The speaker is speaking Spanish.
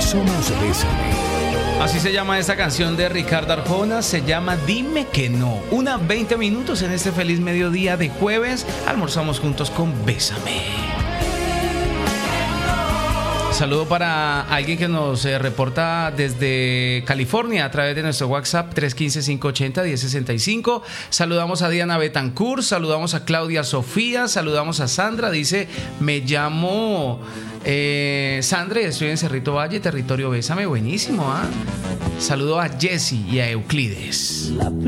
Somos Bésame. Así se llama esta canción de Ricardo Arjona, se llama Dime que no. 1:20 minutos en este feliz mediodía de jueves. Almorzamos juntos con Bésame. Saludo para alguien que nos reporta desde California a través de nuestro WhatsApp 315-580-1065. Saludamos a Diana Betancourt, saludamos a Claudia Sofía, saludamos a Sandra. Dice, me llamo Sandra y estoy en Cerrito Valle, territorio Bésame. Buenísimo, ¿ah? Saludo a Jessy y a Euclides.